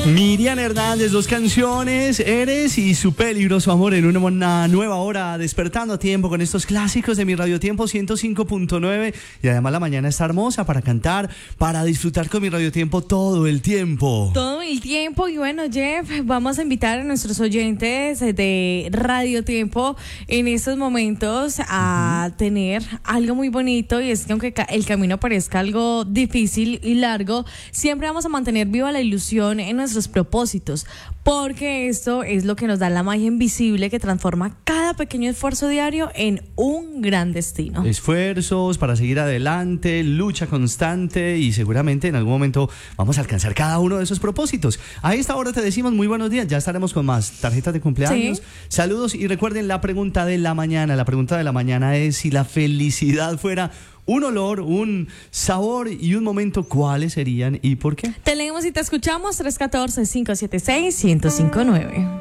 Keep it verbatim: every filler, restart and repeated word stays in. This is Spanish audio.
Miriam Hernández, dos canciones, Eres y Su peligroso amor en una nueva hora, despertando a tiempo con estos clásicos de mi Radio Tiempo ciento cinco punto nueve. Y además la mañana está hermosa para cantar, para disfrutar con mi Radio Tiempo todo el tiempo. Todo el tiempo. Y bueno, Jeff, vamos a invitar a nuestros oyentes de Radio Tiempo en estos momentos a uh-huh. tener algo muy bonito. Y es que aunque el camino parezca algo difícil y largo, siempre vamos a mantener viva la ilusión en nuestros propósitos, porque esto es lo que nos da la magia invisible que transforma cada pequeño esfuerzo diario en un gran destino. Esfuerzos para seguir adelante, lucha constante, y seguramente en algún momento vamos a alcanzar cada uno de esos propósitos. A esta hora te decimos muy buenos días, ya estaremos con más tarjetas de cumpleaños, ¿sí? Saludos, y recuerden la pregunta de la mañana. La pregunta de la mañana es: si la felicidad fuera un olor, un sabor y un momento, ¿cuáles serían y por qué? Te leemos y te escuchamos. Tres uno cuatro, cinco siete seis, uno cero cinco nueve.